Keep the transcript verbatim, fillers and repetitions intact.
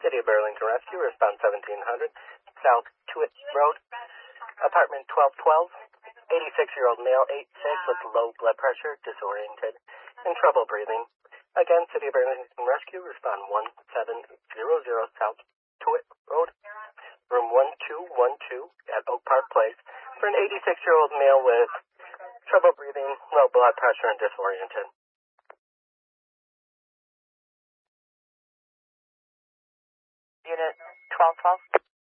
City of Burlington Rescue, respond seventeen hundred, South Tuit Road, apartment twelve twelve, eighty-six-year-old male, age six, with low blood pressure, disoriented, and trouble breathing. Again, City of Burlington Rescue, respond one seven zero zero, South Tuit Road, room one two one two at Oak Park Place, for an eighty-six-year-old male with trouble breathing, low blood pressure, and disoriented. Unit twelve twelve.